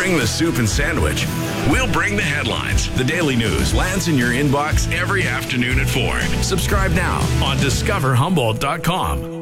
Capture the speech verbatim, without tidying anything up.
bring the soup and sandwich. We'll bring the headlines. The Daily News lands in your inbox every afternoon at four. Subscribe now on discover humboldt dot com.